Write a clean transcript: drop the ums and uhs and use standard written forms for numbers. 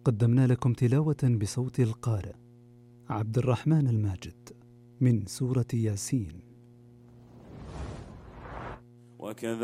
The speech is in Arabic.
قدمنا لكم تلاوة بصوت القارئ عبد الرحمن الماجد من سورة ياسين. وكذا